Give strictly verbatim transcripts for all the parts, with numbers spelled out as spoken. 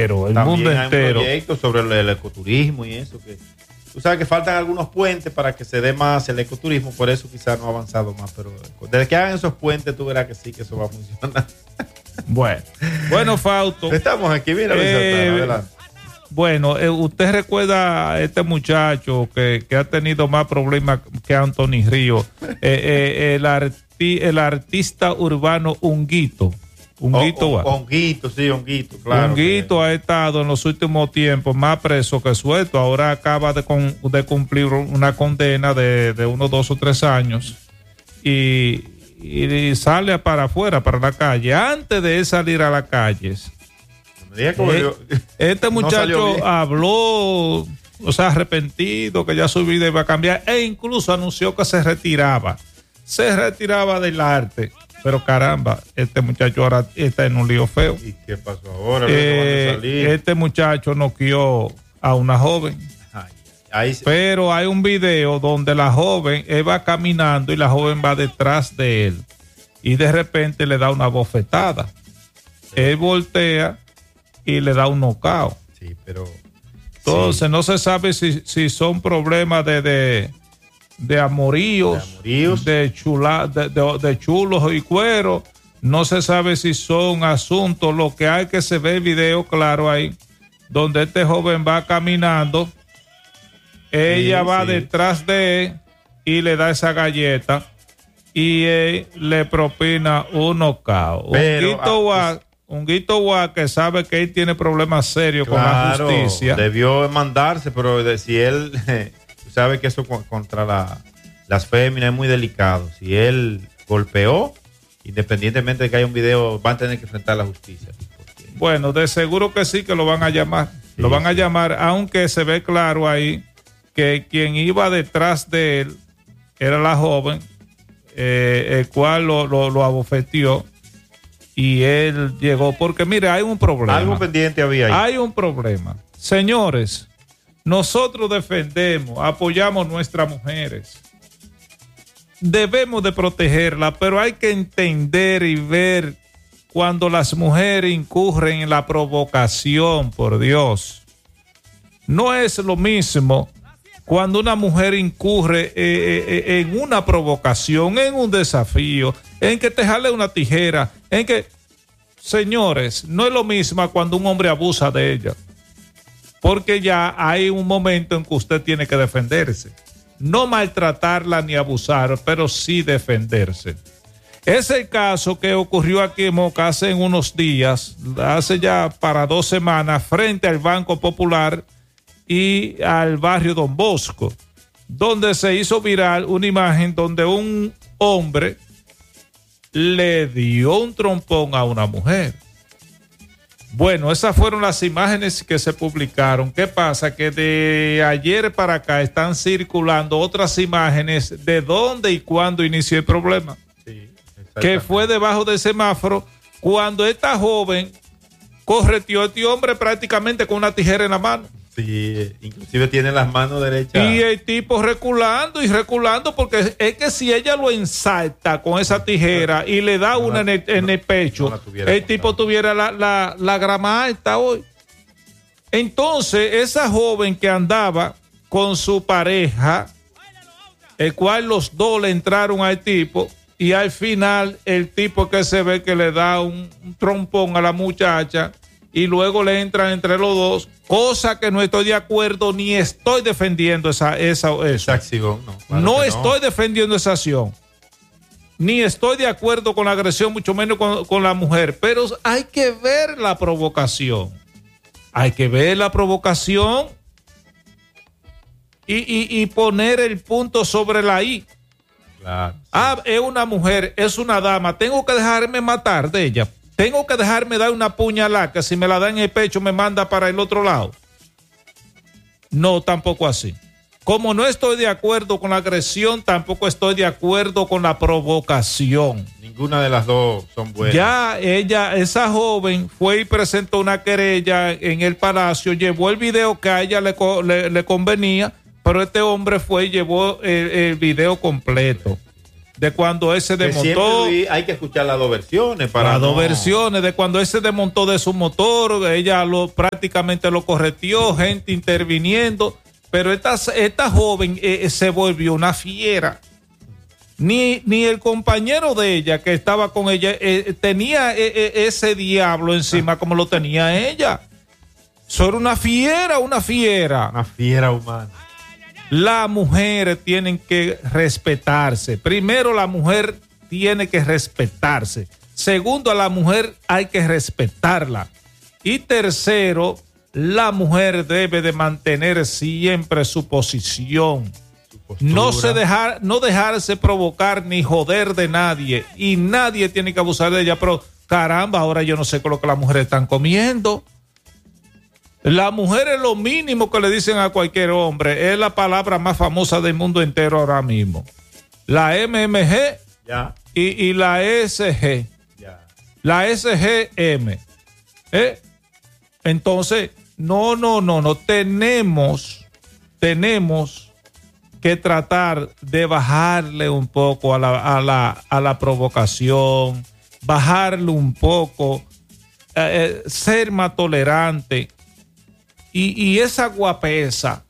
entero, el También mundo hay entero. un proyecto sobre el, el ecoturismo y eso, que tú sabes que faltan algunos puentes para que se dé más el ecoturismo, por eso quizás no ha avanzado más, pero desde que hagan esos puentes tú verás que sí, que eso va a funcionar. Bueno, bueno, Fausto. Estamos aquí, mira, Luis eh, Santana, adelante. Bueno, eh, usted recuerda a este muchacho que, que ha tenido más problemas que Anthony Río, eh, eh, el, arti, el artista urbano Honguito. Honguito, O- o- Honguito, sí, Honguito, claro. Honguito que- ha estado en los últimos tiempos más preso que suelto. Ahora acaba de, con, de cumplir una condena de, de unos dos o tres años y, y sale para afuera, para la calle. Antes de salir a las calles, me diga que volvió- eh, este no salió muchacho bien. habló, o sea, arrepentido, que ya su vida iba a cambiar, e incluso anunció que se retiraba. Se retiraba del arte. Pero caramba, este muchacho ahora está en un lío feo. ¿Y qué pasó ahora? Eh, ¿Cuándo salir? este muchacho noqueó a una joven. Ay, ahí se- Pero hay un video donde la joven él va caminando y la joven va detrás de él. Y de repente le da una bofetada. Él voltea y le da un nocao. Sí, pero. Entonces no se sabe si, si son problemas de, de, de amoríos, De amoríos. de, chula, de, de- de chulos y cuero. No se sabe si son asuntos. Lo que hay que se ve el video claro ahí, donde este joven va caminando. Ella Sí, va sí. detrás de él y le da esa galleta y él le propina un nocao. Un Pero, guito ah, guá, un guito guá que sabe que él tiene problemas serios Claro, con la justicia. debió mandarse, pero de- si él, tú sabes que eso con- contra la, las féminas es muy delicado. Si él golpeó, independientemente de que haya un video, van a tener que enfrentar la justicia. Porque- Bueno, de seguro que sí que lo van a llamar. Sí, lo van a sí. llamar, aunque se ve claro ahí que quien iba detrás de él era la joven, eh, el cual lo, lo, lo abofeteó y él llegó. Porque mire, hay un problema. Algo pendiente había ahí. Hay un problema. Señores, nosotros defendemos, apoyamos nuestras mujeres. Debemos de protegerlas, pero hay que entender y ver cuando las mujeres incurren en la provocación, por Dios. No es lo mismo cuando una mujer incurre eh, eh, en una provocación, en un desafío, en que te jale una tijera, en que... Señores, no es lo mismo cuando un hombre abusa de ella, porque ya hay un momento en que usted tiene que defenderse. No maltratarla ni abusar, pero sí defenderse. Es el caso que ocurrió aquí en Moca hace unos días, hace ya para dos semanas, frente al Banco Popular y al barrio Don Bosco, donde se hizo viral una imagen donde un hombre le dio un trompón a una mujer. Bueno, esas fueron las imágenes que se publicaron. ¿Qué pasa? Que de ayer para acá están circulando otras imágenes de dónde y cuándo inició el problema. Sí, Que fue debajo del semáforo cuando esta joven correteó a este hombre prácticamente con una tijera en la mano. Sí, inclusive tiene las manos derechas. Y el tipo reculando y reculando, porque es que si ella lo ensalta con esa tijera y le da No una la- en el, en el pecho, no la tuviera el tipo contado. tuviera la, la, la grama alta hoy. Entonces, esa joven que andaba con su pareja, el cual los dos le entraron al tipo, y al final el tipo que se ve que le da un, un trompón a la muchacha y luego le entran entre los dos, cosa que no estoy de acuerdo ni estoy defendiendo esa, esa, eso. Esa acción, no. claro No que estoy defendiendo esa acción, ni estoy de acuerdo con la agresión, mucho menos con, con la mujer, pero hay que ver la provocación. Hay que ver la provocación y, y, y poner el punto sobre la I. Claro. Ah, es una mujer, es una dama, tengo que dejarme matar de ella. Tengo que dejarme dar una puñalada que si me la da en el pecho me manda para el otro lado. No, tampoco así. Como no estoy de acuerdo con la agresión, tampoco estoy de acuerdo con la provocación. Ninguna de las dos son buenas. Ya ella, esa joven, fue y presentó una querella en el palacio, llevó el video que a ella le, co- le, le convenía, pero este hombre fue y llevó el, el video completo, de cuando él se desmontó. Siempre hay que escuchar las dos versiones. Para las no... dos versiones de cuando él se desmontó de su motor, ella lo prácticamente lo correteó, gente interviniendo, pero esta, esta joven eh, se volvió una fiera. Ni, ni el compañero de ella que estaba con ella eh, tenía eh, eh, ese diablo encima como lo tenía ella. Eso era una fiera, una fiera. Una fiera humana. Las mujeres tienen que respetarse. Primero, la mujer tiene que respetarse. Segundo, a la mujer hay que respetarla. Y tercero, la mujer debe de mantener siempre su posición. No se dejar, no dejarse provocar ni joder de nadie. Y nadie tiene que abusar de ella. Pero caramba, ahora yo no sé con lo que las mujeres están comiendo. La mujer es lo mínimo que le dicen a cualquier hombre. Es la palabra más famosa del mundo entero ahora mismo. La M M G ya. Y, y la S G. Ya. La S G M. ¿Eh? Entonces, no, no, no, no. Tenemos, tenemos que tratar de bajarle un poco a la, a la, a la provocación, bajarle un poco, eh, ser más tolerante. Y, y esa guapesa,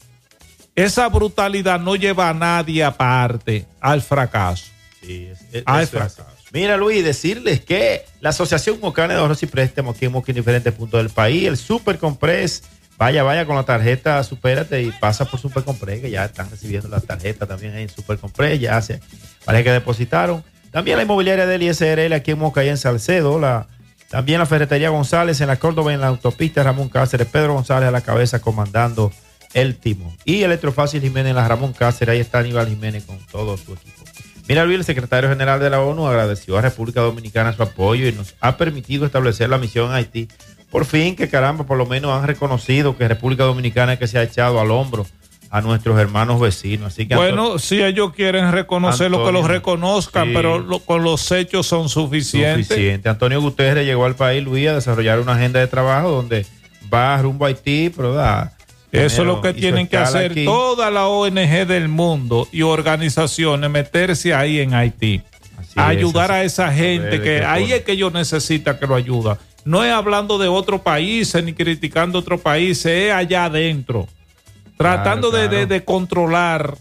esa brutalidad no lleva a nadie aparte al fracaso. Sí, es, es, al eso fracaso. Es. Mira, Luis, decirles que la Asociación Mocana de Ahorros y Préstamos aquí en Moca en diferentes puntos del país, el Super Comprés, vaya, vaya con la tarjeta, supérate y pasa por Super Comprés, que ya están recibiendo las tarjetas también ahí en Super Comprés, ya se parece que depositaron. También la inmobiliaria del I S R L aquí en Moca y en Salcedo, la También la Ferretería González en la Córdoba, en la autopista Ramón Cáceres, Pedro González a la cabeza comandando el timón. Y Electrofácil Jiménez en la Ramón Cáceres, ahí está Aníbal Jiménez con todo su equipo. Mira, Luis, el secretario general de la ONU agradeció a República Dominicana su apoyo y nos ha permitido establecer la misión en Haití. Por fin, que caramba, por lo menos han reconocido que República Dominicana es que se ha echado al hombro a nuestros hermanos vecinos. Así que bueno, Antonio, si ellos quieren reconocerlo, Antonio, que los reconozcan, sí, pero lo, con los hechos son suficientes. Suficiente. Antonio Guterres llegó al país, Luis, a desarrollar una agenda de trabajo donde va rumbo a Haití, pero da. Eso es lo que tienen que hacer aquí todas las O N G del mundo y organizaciones, meterse ahí en Haití. Así ayudar es, a esa gente, que ahí pone. Es que ellos necesitan que lo ayuden. No es hablando de otros países ni criticando otros países, es allá adentro. Tratando claro, claro. De, de, de controlar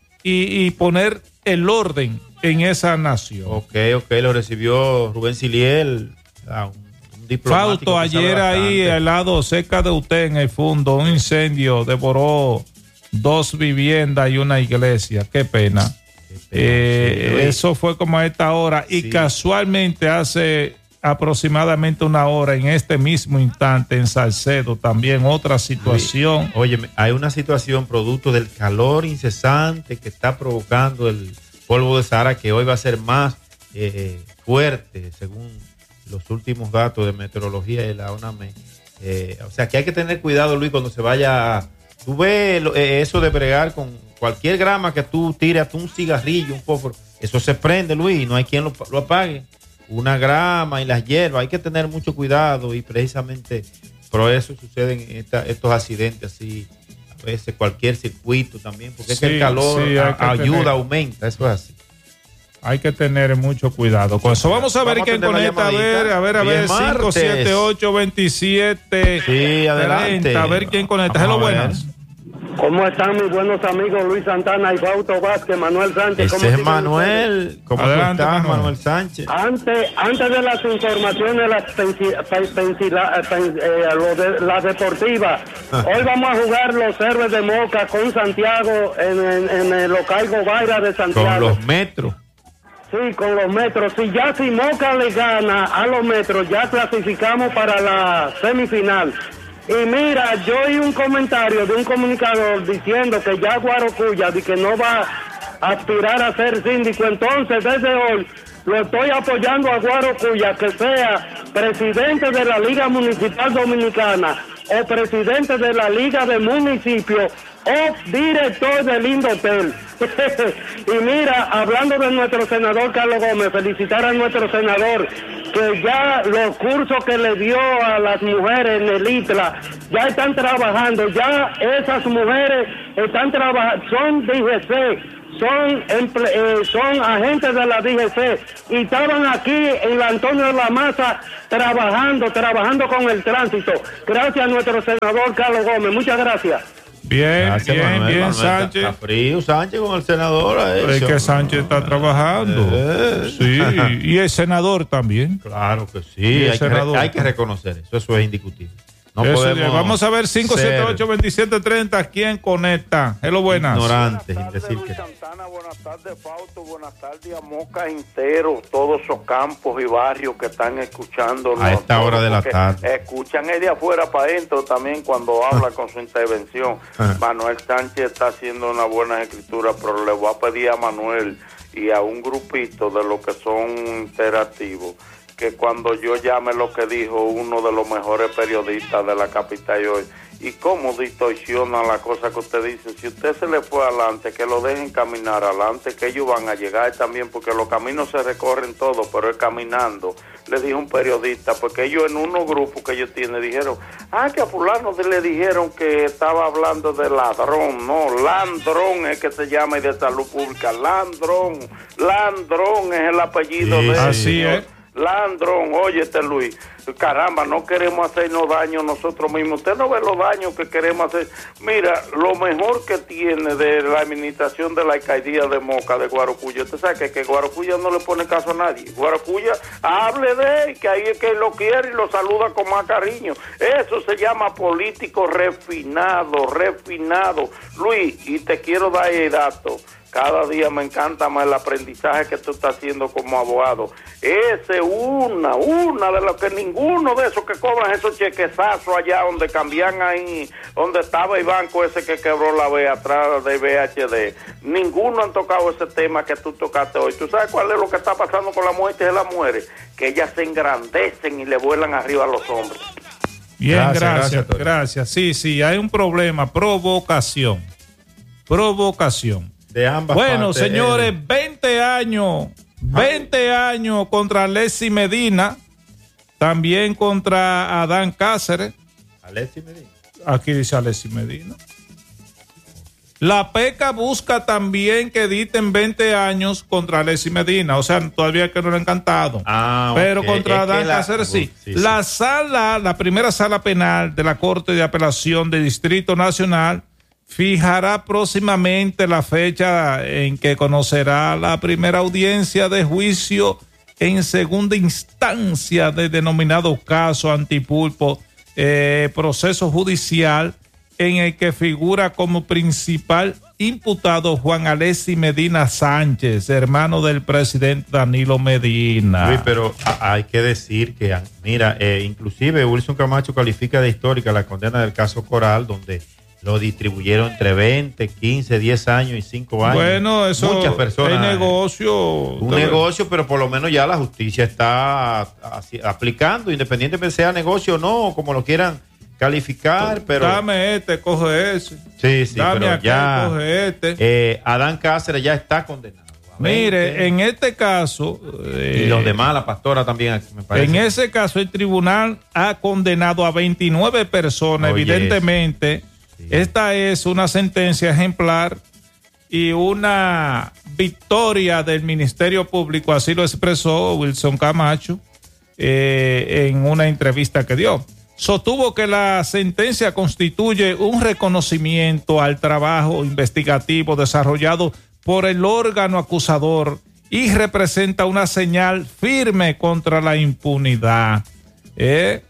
y, y poner el orden en esa nación. Ok, ok, lo recibió Rubén Siliel, ah, un, un diplomático. Fausto, ayer ahí al lado, cerca de usted en el fondo, un incendio devoró dos viviendas y una iglesia. Qué pena. Qué pena eh, sí, eso fue como a esta hora y sí. Casualmente hace aproximadamente una hora en este mismo instante en Salcedo también otra situación. Oye, hay una situación producto del calor incesante que está provocando el polvo de Sahara, que hoy va a ser más eh, fuerte según los últimos datos de meteorología de la ONAME. Eh, o sea que hay que tener cuidado, Luis, cuando se vaya a, tú ves eh, eso de bregar con cualquier grama que tú tires, un cigarrillo, un fósforo, eso se prende, Luis, no hay quien lo, lo apague. Una grama y las hierbas, hay que tener mucho cuidado y precisamente por eso suceden esta, estos accidentes así, a veces cualquier circuito también, porque sí, es que el calor sí, a, ayuda, tener, aumenta, eso es así. Hay que tener mucho cuidado con eso. Vamos a ver quién conecta, a ver, a ver, a ver, cinco siete ocho veintisiete Sí, adelante. treinta, a ver quién conecta. Hello, buenas. ¿Cómo están mis buenos amigos Luis Santana y Fausto Vázquez, Manuel Sánchez? Ese es Manuel. ¿Cómo Adelante, estás, Manuel. Manuel Sánchez? Antes, antes de las informaciones, las, pensi, pensi, pensi, eh, lo de, las deportivas, ah. Hoy vamos a jugar los Héroes de Moca con Santiago en, en, en el local Gobaira de Santiago. Con los metros. Sí, con los metros. Si ya si Moca le gana a los metros, ya clasificamos para la semifinal. Y mira, yo oí un comentario de un comunicador diciendo que ya Guarocuya, de que no va a aspirar a ser síndico. Entonces, desde hoy, lo estoy apoyando a Guarocuya, que sea presidente de la Liga Municipal Dominicana o presidente de la Liga de Municipios o director del Indotel. Y mira, hablando de nuestro senador Carlos Gómez, felicitar a nuestro senador, que ya los cursos que le dio a las mujeres en el I T L A ya están trabajando, ya esas mujeres están trabajando, son D G C, son emple- eh, son agentes de la D G C y estaban aquí en la Antonio de la Maza trabajando, trabajando con el tránsito. Gracias a nuestro senador Carlos Gómez. Muchas gracias. Bien, Gracias, bien, Manuel. bien, Manuel, Sánchez. Está, está frío Sánchez con el senador. a Es eso. que Sánchez está trabajando. Eh. Sí, y el senador también. Claro que sí, Y el hay que, re- senador. hay que reconocer eso, eso es indiscutible. No Eso, podemos vamos a ver cinco siete ocho, dos siete tres cero. ¿Quién conecta? Hello, buenas. ignorantes en Buenas decir tardes, que Luis Santana, buenas tardes, Fausto, buenas tardes a Moca entero, todos esos campos y barrios que están escuchando. A esta hora de la porque tarde. Escuchan el de afuera para adentro también cuando habla con su intervención. Ajá. Manuel Sánchez está haciendo una buena escritura, pero le voy a pedir a Manuel y a un grupito de los que son interactivos que cuando yo llame lo que dijo uno de los mejores periodistas de la capital hoy, y cómo distorsiona la cosa que usted dice, si usted se le fue adelante, que lo dejen caminar adelante, que ellos van a llegar también, porque los caminos se recorren todos, pero es caminando. Le dijo un periodista, porque ellos en unos grupos que ellos tienen dijeron, ah, que a fulano le dijeron que estaba hablando de ladrón, no, Landrón es que se llama y de salud pública, Landrón, Landrón es el apellido Sí, de él. así señor. es. Landrón, óyete Luis, caramba, no queremos hacernos daño nosotros mismos. Usted no ve los daños que queremos hacer. Mira, lo mejor que tiene de la administración de la alcaldía de Moca, de Guarocuya, usted sabe que, que Guarocuya no le pone caso a nadie. Guarocuya, hable de él, que ahí es que lo quiere y lo saluda con más cariño. Eso se llama político refinado, refinado. Luis, y te quiero dar el dato. Cada día me encanta más el aprendizaje que tú estás haciendo como abogado. Ese es una, una de los que ninguno de esos que cobran esos chequezazos allá donde cambian ahí, donde estaba el banco ese que quebró la B atrás de V H D. Ninguno han tocado ese tema que tú tocaste hoy. ¿Tú sabes cuál es lo que está pasando con la muerte de las mujeres? Que ellas se engrandecen y le vuelan arriba a los hombres. Bien, Gracias, gracias, gracias, Tony. gracias. Sí, sí, hay un problema, provocación. Provocación. de ambas Bueno, partes, señores, eh, veinte años, veinte años contra Alexis Medina, también contra Adán Cáceres. Alexis Medina. Aquí dice Alexis Medina. La PECA busca también que dicten veinte años contra Alexis Medina, o sea, todavía que no lo han cantado. Ah, Pero ok. contra Es Adán que la- Cáceres sí. sí, sí. La sala, la primera sala penal de la Corte de Apelación del Distrito Nacional fijará próximamente la fecha en que conocerá la primera audiencia de juicio en segunda instancia del denominado caso Antipulpo, eh, proceso judicial en el que figura como principal imputado Juan Alexis Medina Sánchez, hermano del presidente Danilo Medina. Luis, pero a- hay que decir que, ah, mira, eh, inclusive Wilson Camacho califica de histórica la condena del caso Coral, donde lo distribuyeron entre veinte, quince, diez años y cinco años. Bueno, eso Muchas personas. es negocio. Un negocio, pero por lo menos ya la justicia está así, aplicando, independientemente sea negocio o no, como lo quieran calificar, pero... Dame este, coge ese. Sí, sí, Dame pero aquel, ya... coge este. eh, Adán Cáceres ya está condenado. a Mire, veinte. en este caso... eh, Y los demás, la pastora también, me parece. En ese caso, el tribunal ha condenado a veintinueve personas. Oye, Evidentemente, sí. esta es una sentencia ejemplar y una victoria del Ministerio Público, así lo expresó Wilson Camacho eh, en una entrevista que dio. Sostuvo que la sentencia constituye un reconocimiento al trabajo investigativo desarrollado por el órgano acusador y representa una señal firme contra la impunidad. ¿Eh?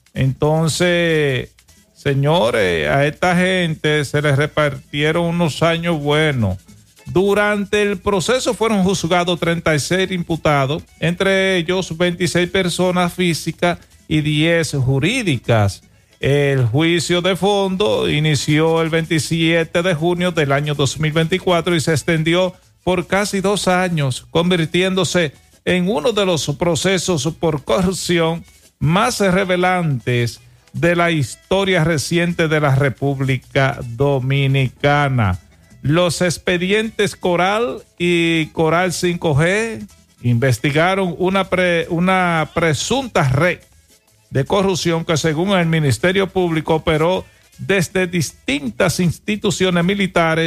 Entonces, señores, a esta gente se les repartieron unos años buenos. Durante el proceso fueron juzgados treinta y seis imputados, entre ellos veintiséis personas físicas y diez jurídicas. El juicio de fondo inició el veintisiete de junio del año dos mil veinticuatro y se extendió por casi dos años, convirtiéndose en uno de los procesos por corrupción más revelantes de la historia reciente de la República Dominicana. Los expedientes Coral y Coral cinco G investigaron una, pre, una presunta red de corrupción que según el Ministerio Público operó desde distintas instituciones militares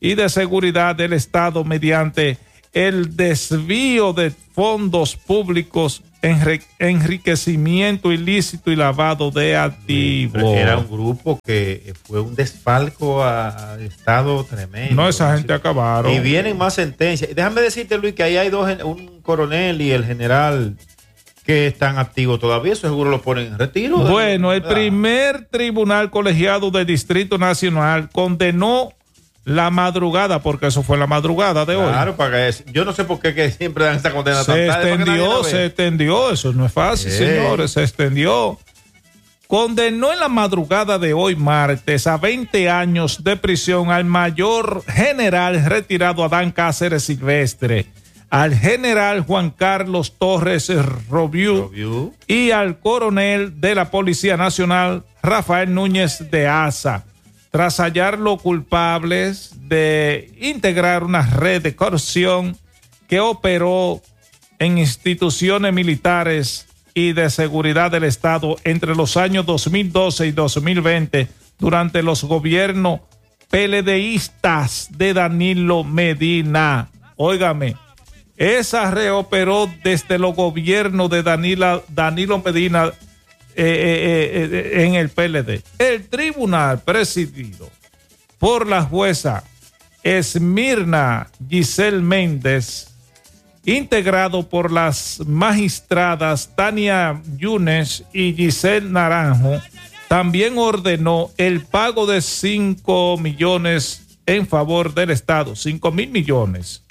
y de Seguridad del Estado mediante el desvío de fondos públicos, enri- enriquecimiento ilícito y lavado de activos. Era un grupo que fue un desfalco a- al Estado tremendo. No, esa gente acabaron. Y vienen más sentencias. Déjame decirte, Luis, que ahí hay dos, gen- un coronel y el general que están activos todavía. Eso seguro lo ponen en retiro. Bueno, el ¿verdad? primer tribunal colegiado del Distrito Nacional condenó la madrugada, porque eso fue la madrugada de hoy. Claro, para que, yo no sé por qué que siempre dan esa condena Se tan tarde, para que nadie extendió, la se vea. extendió, eso no es fácil, Sí. señores, se extendió. Condenó en la madrugada de hoy, martes, a veinte años de prisión al mayor general retirado Adán Cáceres Silvestre, al general Juan Carlos Torres Robiú Robiú. y al coronel de la Policía Nacional Rafael Núñez de Asa, tras hallarlo culpables de integrar una red de corrupción que operó en instituciones militares y de seguridad del Estado entre los años dos mil doce y dos mil veinte durante los gobiernos peledeístas de Danilo Medina. Óigame, esa reoperó desde los gobiernos de Danila, Danilo Medina eh, eh, eh, en el P L D. El tribunal presidido por la jueza Esmirna Giselle Méndez, integrado por las magistradas Tania Yunes y Giselle Naranjo, también ordenó el pago de cinco millones en favor del Estado, cinco mil millones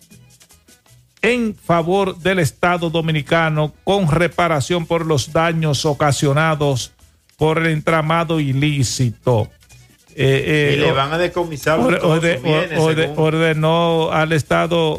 en favor del Estado dominicano con reparación por los daños ocasionados por el entramado ilícito. Eh, eh, Y le van a decomisar Orde- todos orde- sus bienes, orde- según- ordenó al Estado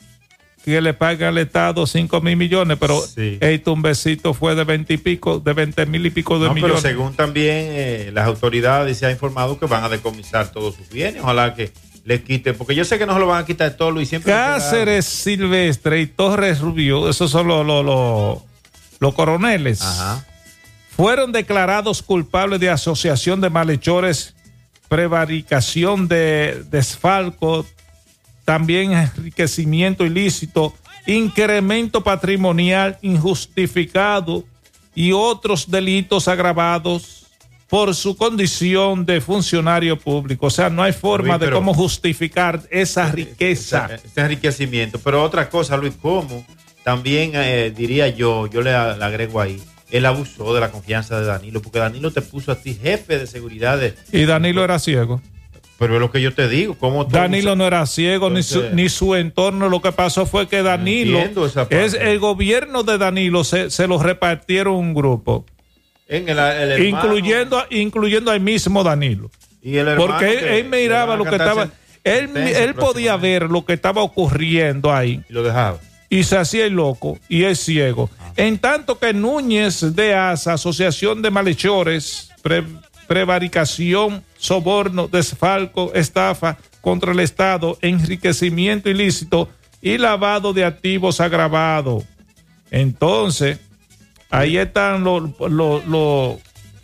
que le pague al Estado cinco mil millones, pero Sí. el tumbecito fue de veinte y pico, de veinte mil y pico de No, pero millones. según también eh, las autoridades se ha informado que van a decomisar todos sus bienes. Ojalá que les quiten, porque yo sé que no se lo van a quitar todo y siempre. Cáceres Silvestre y Torres Rubio, esos son los, los, los, los coroneles, Ajá. fueron declarados culpables de asociación de malhechores, prevaricación de desfalco, también enriquecimiento ilícito, incremento patrimonial injustificado y otros delitos agravados por su condición de funcionario público. O sea, no hay forma Luis, de pero- cómo justificar esa riqueza. Ese, ese enriquecimiento. Pero otra cosa, Luis, ¿cómo? También eh, diría yo, yo le, le agrego ahí, él abusó de la confianza de Danilo, porque Danilo te puso a ti jefe de seguridad. De, Y Danilo era ciego. pero es lo que yo te digo, ¿cómo tú Danilo abusas? no era ciego, ni, su, Entonces- ni su entorno. Lo que pasó fue que Danilo, entiendo esa parte. es el gobierno de Danilo, se, se lo repartieron un grupo, En el, el hermano, incluyendo, incluyendo al mismo Danilo. y el hermano Porque él, que él miraba le lo van a que cantar estaba, él, sentencia él podía próximamente. ver lo que estaba ocurriendo ahí Y lo dejaba. y se hacía el loco y es ciego. En tanto que Núñez de Asa, Asociación de Malhechores, pre- prevaricación, soborno, desfalco, estafa contra el Estado, enriquecimiento ilícito y lavado de activos agravado. Entonces, ahí están los, los, los-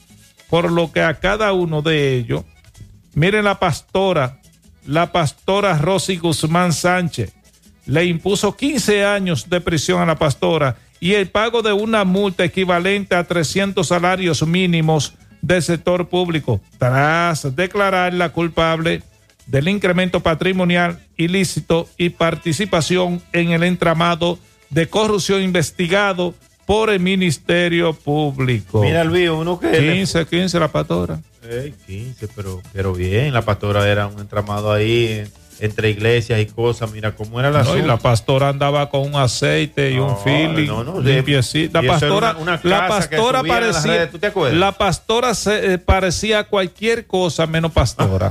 por lo que a cada uno de ellos, miren la pastora, la pastora Rosy Guzmán Sánchez, le impuso quince años de prisión a la pastora y el pago de una multa equivalente a trescientos salarios mínimos del sector público, tras declararla culpable del incremento patrimonial ilícito y participación en el entramado de corrupción investigado por el Ministerio Público. Mira, Luis, uno que... le- quince, quince la pastora. Ey, quince, pero, pero bien, la pastora era un entramado ahí eh, entre iglesias y cosas. Mira cómo era la No, y la pastora andaba con un aceite y No, un feeling no, no, limpiecita. y La eso era pastora, una- una la casa que pastora subían en las parecía, redes, ¿tú te acuerdas? la pastora se, eh, parecía cualquier cosa menos pastora.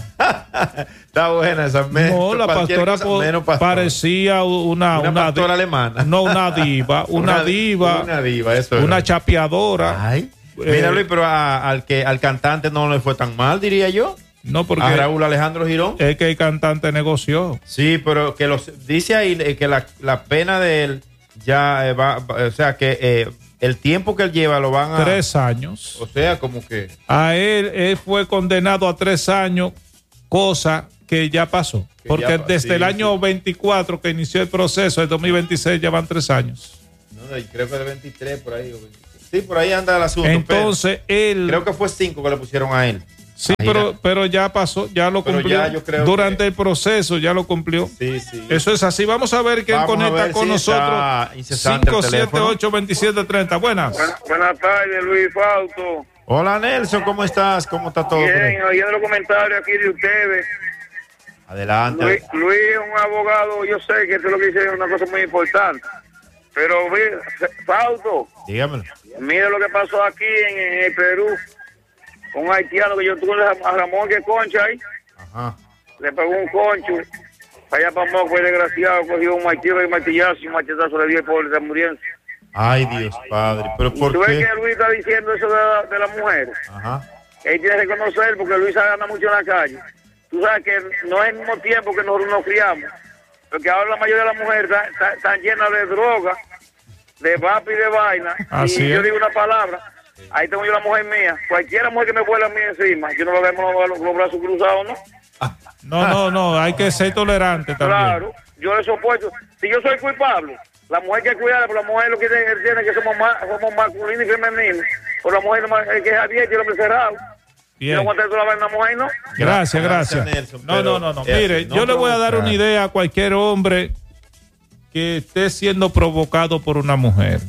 Está buena esa. me- No, la cualquier pastora cosa po- menos pastora. parecía una, Una pastora di- alemana. No, una diva, una, diva, Una diva, eso una era. chapeadora. Ay. Eh, Mira, Luis, pero a- al que al cantante no le fue tan mal, diría yo. No, porque A Raúl Alejandro Girón. es que el cantante negoció. Sí, pero que los dice ahí eh, que la, la pena de él ya eh, va, va- o sea que eh, el tiempo que él lleva lo van a Tres años. o sea, como que A él, él fue condenado a tres años, cosa que ya pasó. Que Porque ya, desde sí, el año sí. veinticuatro que inició el proceso, el dos mil veintiséis ya van tres años. No, no, creo que de veintitrés por ahí. Sí, por ahí anda el asunto. Entonces, él... Creo que fue cinco que le pusieron a él. Sí, pero, pero ya pasó, ya lo Pero cumplió. ya yo creo Durante que- el proceso ya lo cumplió. Sí, sí. Eso es así. Vamos a ver quién Vamos a conecta ver con si está nosotros. incesante el cinco siete teléfono. ocho, veintisiete treinta. Buenas. Buenas tardes, Luis Fausto. Hola, Nelson, ¿cómo estás? ¿Cómo está todo? por ahí? Bien, oyendo los comentarios aquí de ustedes. Adelante. Luis, Luis es un abogado, yo sé que esto es lo que dice es una cosa muy importante. Pero, ve, Fausto, Dígamelo. mire lo que pasó aquí en, en el Perú. Un haitiano que yo tuve a Ramón que concha ahí, Ajá. le pegó un concho. Allá para Moco, fue desgraciado, cogió un martillo y martillazo y un machetazo le dio el pobre, está muriendo. Ay, Dios Padre. ¿Pero Y por tú ves qué? que Luis está diciendo eso de, la- de las mujeres. Ajá. Él tiene que reconocer porque Luis anda mucho en la calle. Tú sabes que no es el mismo tiempo que nosotros nos criamos, porque ahora la mayoría de las mujeres están, están- están llenas de droga, de vape y de vaina. Así y yo es. digo una palabra, ahí tengo yo la mujer mía. Cualquiera mujer que me vuela a mí encima, yo no lo vemos los, los brazos cruzados, ¿no? No, no, no. Hay que ser tolerante también. Claro, yo le soporto. Si yo soy culpable, la mujer que cuidarla, pero la mujer lo que tiene, tiene que somos más, somos masculinos y femeninos. Por la mujer nomás, el que es abierto y el hombre cerrado. Yo Bien. no aguanté toda la vaina mujer, ¿no? Gracias, Gracias, gracias. Nelson, No, pero no, no, no. es Mire, así, no yo le voy a dar provocar. una idea a cualquier hombre que esté siendo provocado por una mujer.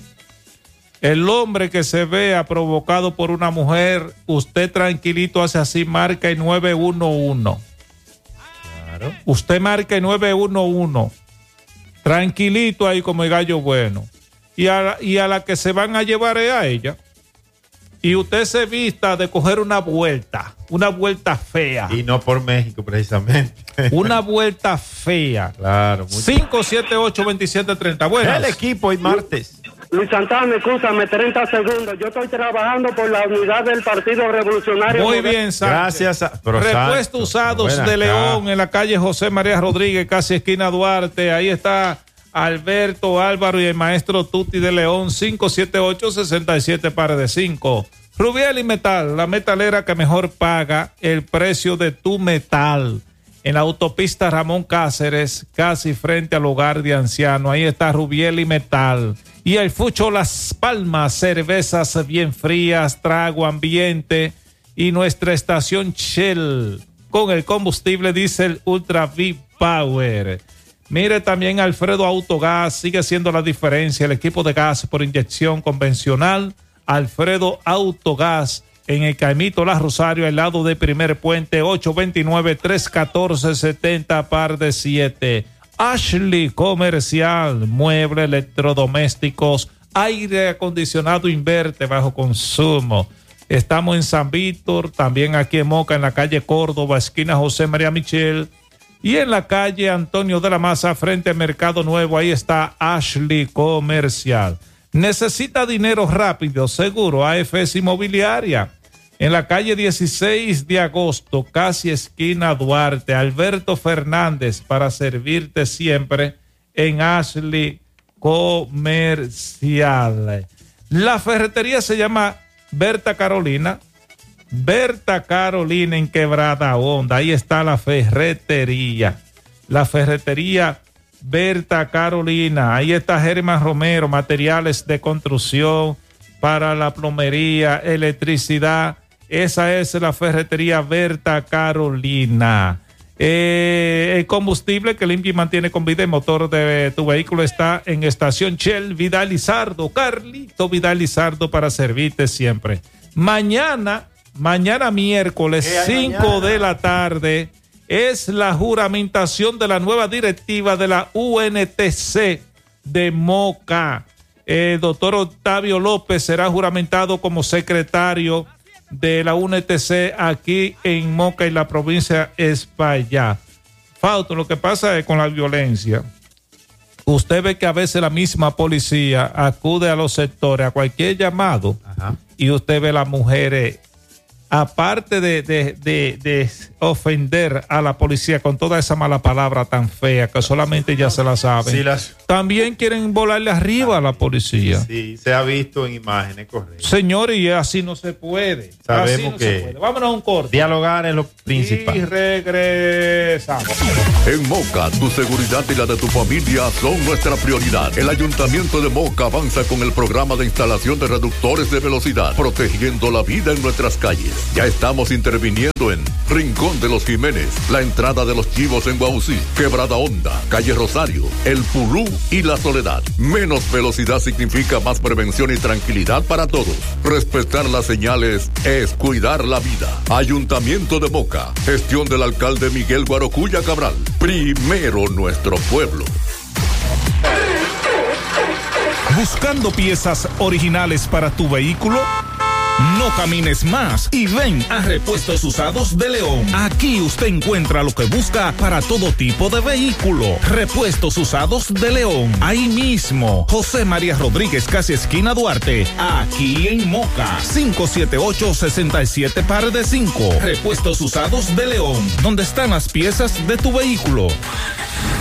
El hombre que se vea provocado por una mujer, usted tranquilito hace así, marca el nueve uno uno. Claro. Usted marca el nueve uno uno. Tranquilito ahí como el gallo bueno. Y a, la, y a la que se van a llevar es a ella. Y usted se vista de coger una vuelta, una vuelta fea. Y no por México, precisamente. Una vuelta fea. Claro. mucho. cinco siete ocho, veintisiete treinta. Buenas. El equipo hoy martes. Luis Santana, escúchame, treinta segundos. Yo estoy trabajando por la unidad del Partido Revolucionario. Muy Moderno. bien, Sánchez. Gracias. A, pero Repuestos Santos, usados ven de acá. León en la calle José María Rodríguez, casi esquina Duarte. Ahí está Alberto Álvaro y el maestro Tuti de León. Cinco siete ocho, seis siete par de cinco. Rubiel y Metal, la metalera que mejor paga el precio de tu metal. En la autopista Ramón Cáceres, casi frente al hogar de ancianos. Ahí está Rubiel y Metal. Y el Fucho Las Palmas, cervezas bien frías, trago ambiente. Y nuestra estación Shell con el combustible diésel Ultra V-Power. Mire también Alfredo Autogas, sigue siendo la diferencia. El equipo de gas por inyección convencional, Alfredo Autogas, en el Caimito La Rosario, al lado de Primer Puente, ocho dos nueve, tres uno cuatro, siete cero par de siete. Ashley Comercial, muebles, electrodomésticos, aire acondicionado inverte bajo consumo. Estamos en San Víctor, también aquí en Moca, en la calle Córdoba, esquina José María Michel, y en la calle Antonio de la Maza, frente al Mercado Nuevo. Ahí está Ashley Comercial. Necesita dinero rápido, seguro, A F S Inmobiliaria. En la calle dieciséis de agosto, casi esquina Duarte, Alberto Fernández, para servirte siempre en Ashley Comercial. La ferretería se llama Berta Carolina. Berta Carolina en Quebrada Honda. Ahí está la ferretería. La ferretería Berta Carolina. Ahí está Germán Romero, materiales de construcción para la plomería, electricidad. Esa es la ferretería Berta Carolina. Eh, el combustible que limpia y mantiene con vida el motor de tu vehículo está en Estación Shell Vidal Lizardo. Carlito Vidal Lizardo para servirte siempre. Mañana, mañana miércoles cinco de la tarde es la juramentación de la nueva directiva de la U N T C de Moca. El doctor Octavio López será juramentado como secretario de la U N T C aquí en Moca y la provincia Espaillat. Fausto, lo que pasa es con la violencia. Usted ve que a veces la misma policía acude a los sectores, a cualquier llamado, Ajá. y usted ve a las mujeres aparte de, de, de, de ofender a la policía con toda esa mala palabra tan fea que solamente ya se la saben, Sí, las- también quieren volarle arriba a la policía. Sí, se ha visto en imágenes, correcto. Señores, y así no se puede. Sabemos Así no que- se puede. Vámonos a un corte. Dialogar es lo principal. Y regresamos. En Moca, tu seguridad y la de tu familia son nuestra prioridad. El Ayuntamiento de Moca avanza con el programa de instalación de reductores de velocidad, protegiendo la vida en nuestras calles. Ya estamos interviniendo en Rincón de los Jiménez, la entrada de los Chivos en Guausí, Quebrada Honda, Calle Rosario, El Pulú y La Soledad. Menos velocidad significa más prevención y tranquilidad para todos. Respetar las señales es cuidar la vida. Ayuntamiento de Moca, gestión del alcalde Miguel Guarocuya Cabral. Primero nuestro pueblo. ¿Buscando piezas originales para tu vehículo? No camines más y ven a Repuestos Usados de León. Aquí usted encuentra lo que busca para todo tipo de vehículo. Repuestos Usados de León. Ahí mismo, José María Rodríguez, casi esquina Duarte. Aquí en Moca. cinco siete ocho, seis siete par de cinco. Repuestos Usados de León. Donde están las piezas de tu vehículo.